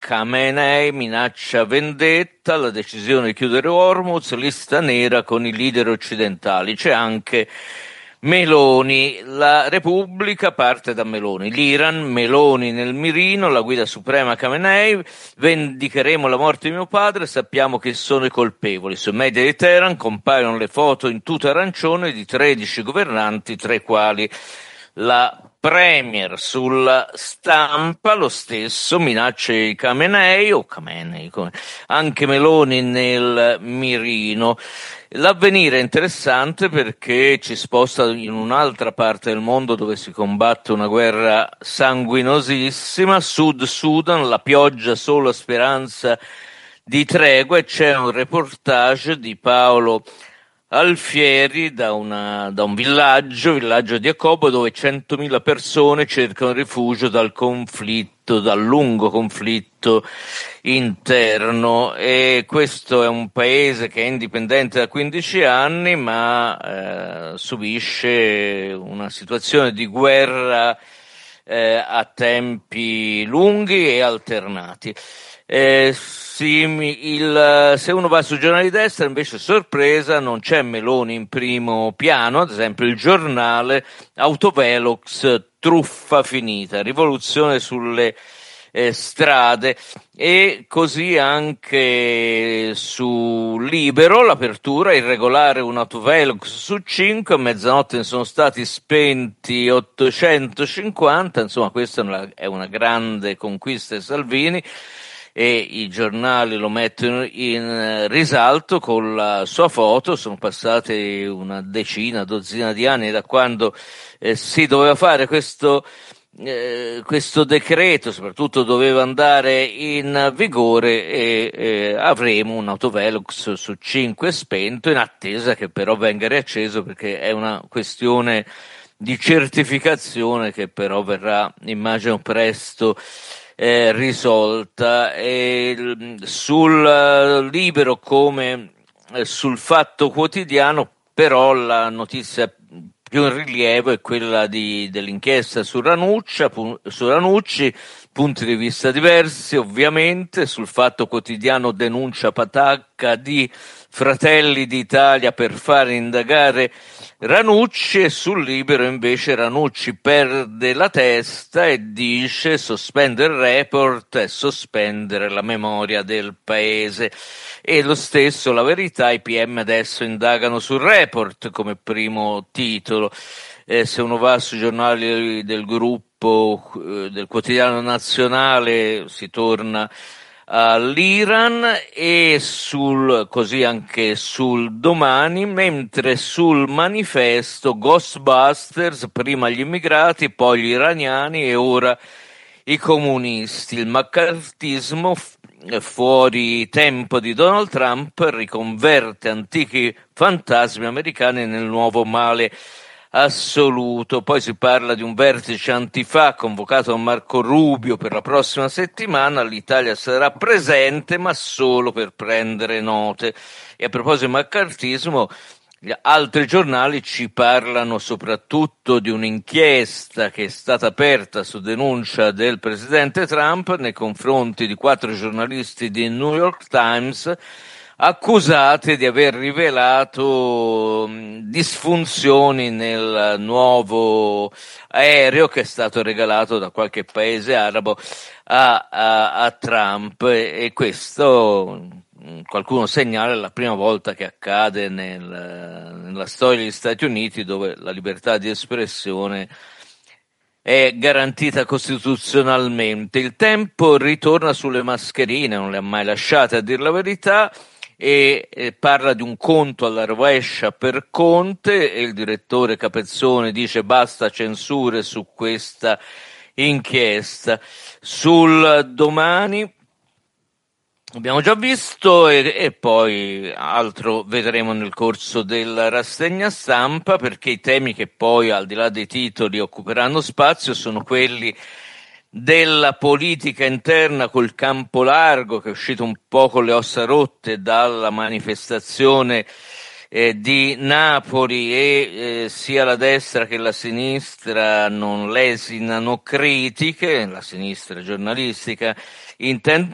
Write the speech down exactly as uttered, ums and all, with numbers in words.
Khamenei minaccia vendetta, la decisione di chiudere Hormuz, lista nera con i leader occidentali. C'è anche Meloni, la Repubblica parte da Meloni, l'Iran, Meloni nel mirino, la guida suprema Khamenei, vendicheremo la morte di mio padre, sappiamo che sono i colpevoli. Sui media di Teheran compaiono le foto in tuta arancione di tredici governanti, tra i quali la Premier. Sulla stampa lo stesso, minacce di Khamenei o Khamenei, come anche Meloni nel mirino. L'Avvenire è interessante perché ci sposta in un'altra parte del mondo dove si combatte una guerra sanguinosissima, Sud Sudan, la pioggia solo speranza di tregua, e c'è un reportage di Paolo Alfieri da, una, da un villaggio, villaggio di Akobo, dove centomila persone cercano rifugio dal conflitto, dal lungo conflitto interno. E questo è un paese che è indipendente da quindici anni, ma eh, subisce una situazione di guerra eh, a tempi lunghi e alternati. Eh, sì, il, se uno va sui giornali di destra, invece, sorpresa, non c'è Meloni in primo piano. Ad esempio il Giornale, autovelox, truffa finita, rivoluzione sulle eh, strade. E così anche su Libero, l'apertura, irregolare un autovelox su cinque, a mezzanotte ne sono stati spenti ottocentocinquanta. Insomma, questa è una, è una grande conquista di Salvini, e i giornali lo mettono in risalto con la sua foto. Sono passate una decina, dozzina di anni da quando eh, si doveva fare questo, eh, questo decreto, soprattutto doveva andare in vigore, e eh, avremo un autovelox su cinque spento, in attesa che però venga riacceso, perché è una questione di certificazione che però verrà, immagino, presto Eh, risolta. E sul uh, Libero, come eh, sul Fatto Quotidiano, però la notizia più in rilievo è quella di, dell'inchiesta su Ranuccia, pu- su Ranucci, punti di vista diversi ovviamente. Sul Fatto Quotidiano denuncia patacca di Fratelli d'Italia per fare indagare Ranucci, e sul Libero invece Ranucci perde la testa e dice: sospendere il report è sospendere la memoria del paese. E lo stesso La Verità, i P M adesso indagano sul report, come primo titolo. Eh, se uno va sui giornali del gruppo eh, del Quotidiano Nazionale si torna all'Iran, e sul, così anche sul Domani, mentre sul Manifesto Ghostbusters, prima gli immigrati, poi gli iraniani e ora i comunisti. Il maccartismo, fuori tempo di Donald Trump, riconverte antichi fantasmi americani nel nuovo male assoluto. Poi si parla di un vertice antifa convocato da Marco Rubio per la prossima settimana. L'Italia sarà presente, ma solo per prendere note. E a proposito di maccartismo, gli altri giornali ci parlano soprattutto di un'inchiesta che è stata aperta su denuncia del presidente Trump nei confronti di quattro giornalisti di New York Times, accusati di aver rivelato disfunzioni nel nuovo aereo che è stato regalato da qualche paese arabo a, a, a Trump. E, e questo, qualcuno segnala, è la prima volta che accade nel, nella storia degli Stati Uniti, dove la libertà di espressione è garantita costituzionalmente. Il Tempo ritorna sulle mascherine, non le ha mai lasciate, a dir la verità, e eh, parla di un conto alla rovescia per Conte, e il direttore Capezzone dice: basta censure su questa inchiesta. Sul Domani abbiamo già visto, e, e poi altro vedremo nel corso della rassegna stampa, perché i temi che poi, al di là dei titoli, occuperanno spazio sono quelli della politica interna col campo largo, che è uscito un po' con le ossa rotte dalla manifestazione eh, di Napoli, e eh, sia la destra che la sinistra non lesinano critiche, la sinistra giornalistica intendo